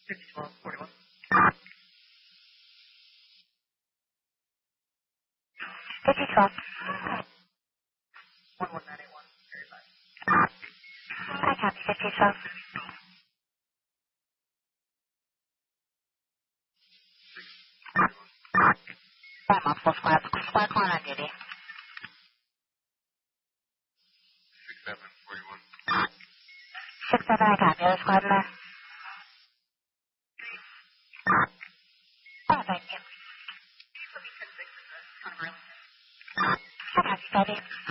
5012, 41. 5012. 11981, verify. I copy 5012. By multiple squad. Squad calling on duty. 6741. 67, I copy. Other squad in there? Oh, thank you. Let me 10-6 in the kind of room. I copy, Betty.